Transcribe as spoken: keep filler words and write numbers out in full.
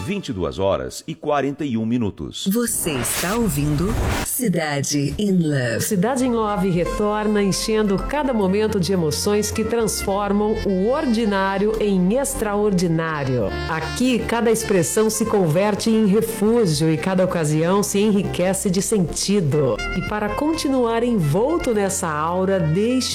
vinte e duas horas e quarenta e um minutos. Você está ouvindo Cidade in Love. Cidade in Love retorna enchendo cada momento de emoções que transformam o ordinário em extraordinário. Aqui, cada expressão se converte em refúgio e cada ocasião se enriquece de sentido. E para continuar envolto nessa aura, deixe